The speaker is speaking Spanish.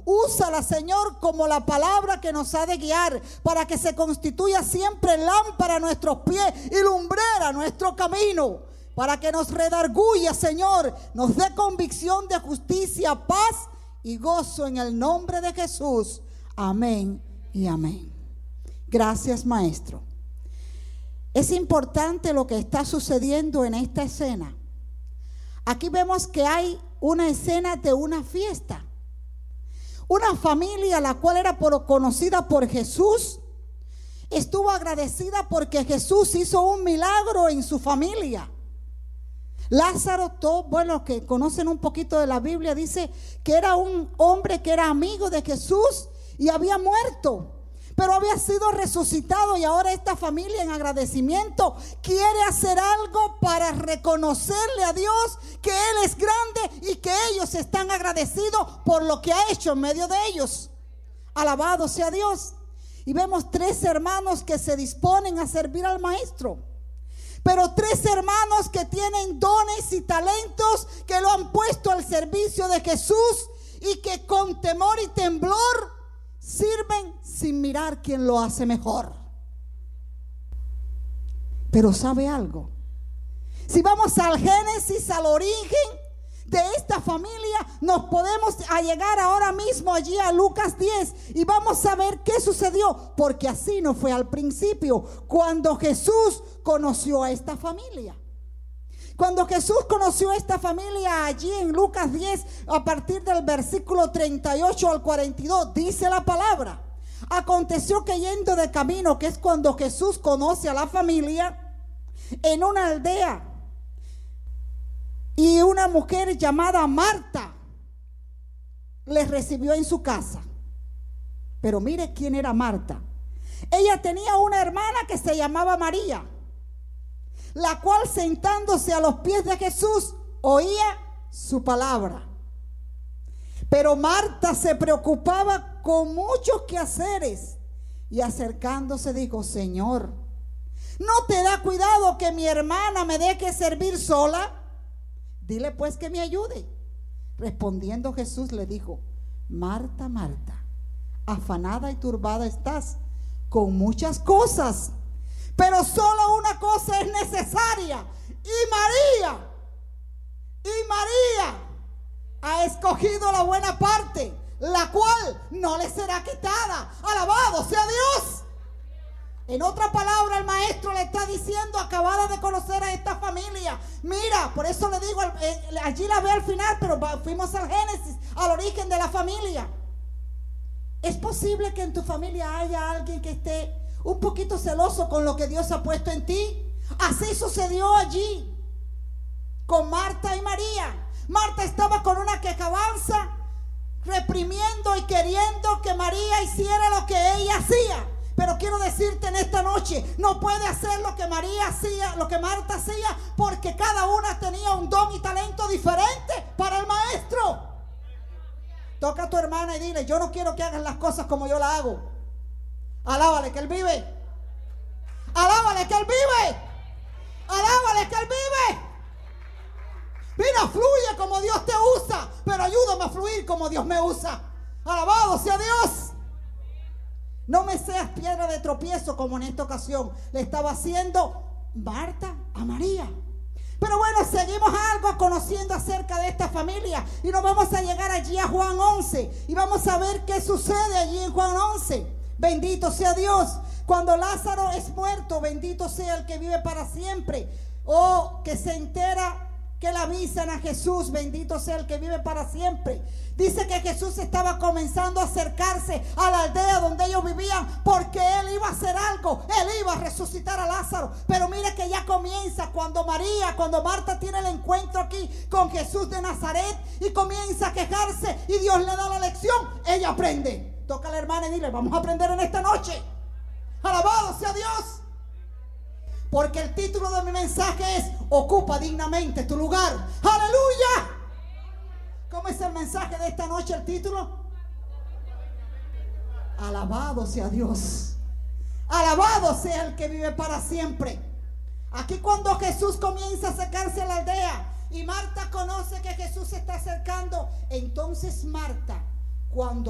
Úsala, Señor, como la palabra que nos ha de guiar, para que se constituya siempre lámpara a nuestros pies y lumbrera a nuestro camino, para que nos redarguya, Señor, nos dé convicción de justicia, paz y gozo en el nombre de Jesús. Amén y amén. Gracias, maestro. Es importante lo que está sucediendo en esta escena. Aquí vemos que hay una escena de una fiesta. Una familia, la cual era conocida por Jesús, estuvo agradecida porque Jesús hizo un milagro en su familia. Lázaro, los que conocen un poquito de la Biblia, dice que era un hombre que era amigo de Jesús y había muerto, pero había sido resucitado, y ahora esta familia, en agradecimiento, quiere hacer algo para reconocerle a Dios que Él es grande y que ellos están agradecidos por lo que ha hecho en medio de ellos. Alabado sea Dios. Y vemos 3 hermanos que se disponen a servir al maestro, pero 3 hermanos que tienen dones y talentos, que lo han puesto al servicio de Jesús y que con temor y temblor sirven sin mirar quién lo hace mejor. Pero ¿sabe algo? Si vamos al Génesis, al origen de esta familia, nos podemos llegar ahora mismo allí a Lucas 10 y vamos a ver qué sucedió, porque así no fue al principio, cuando Jesús conoció a esta familia. Cuando Jesús conoció a esta familia allí en Lucas 10, a partir del versículo 38 al 42, dice la palabra: aconteció que yendo de camino, que es cuando Jesús conoce a la familia, en una aldea, y una mujer llamada Marta les recibió en su casa. Pero mire quién era Marta. Ella tenía una hermana que se llamaba María, la cual, sentándose a los pies de Jesús, oía su palabra. Pero Marta se preocupaba con muchos quehaceres, y acercándose dijo: Señor, ¿no te da cuidado que mi hermana me deje servir sola? Dile pues que me ayude. Respondiendo Jesús le dijo: Marta, Marta, afanada y turbada estás con muchas cosas, pero solo una cosa es necesaria, y María ha escogido la buena parte, la cual no le será quitada. Alabado sea Dios. En otra palabra, el maestro le está diciendo, acabada de conocer a esta familia, mira, por eso le digo, allí la ve al final, pero fuimos al Génesis, al origen de la familia. Es posible que en tu familia haya alguien que esté un poquito celoso con lo que Dios ha puesto en ti. Así sucedió allí con Marta y María. Marta estaba con una quejabanza, reprimiendo y queriendo que María hiciera lo que ella hacía. Pero quiero decirte en esta noche, no puede hacer lo que María hacía, lo que Marta hacía, porque cada una tenía un don y talento diferente para el maestro. Toca a tu hermana y dile: yo no quiero que hagas las cosas como yo las hago. Alábale que Él vive. Alábale que Él vive. Alábale que Él vive. Mira, fluye como Dios te usa, pero ayúdame a fluir como Dios me usa. Alabado sea Dios. No me seas piedra de tropiezo, como en esta ocasión le estaba haciendo Marta a María. Pero bueno, seguimos algo conociendo acerca de esta familia, y nos vamos a llegar allí a Juan 11 y vamos a ver qué sucede allí en Juan 11. Bendito sea Dios. Cuando Lázaro es muerto, bendito sea el que vive para siempre. Oh, que se entera que le avisan a Jesús, bendito sea el que vive para siempre. Dice que Jesús estaba comenzando a acercarse a la aldea donde ellos vivían, porque Él iba a hacer algo, Él iba a resucitar a Lázaro. Pero mire que ya comienza cuando Marta tiene el encuentro aquí con Jesús de Nazaret y comienza a quejarse y Dios le da la lección, ella aprende. Toca a la hermana y dile: vamos a aprender en esta noche. Alabado sea Dios. Porque el título de mi mensaje es: ocupa dignamente tu lugar. ¡Aleluya! ¿Cómo es el mensaje de esta noche, el título? Alabado sea Dios. Alabado sea el que vive para siempre. Aquí cuando Jesús comienza a acercarse a la aldea y Marta conoce que Jesús se está acercando, entonces Marta, cuando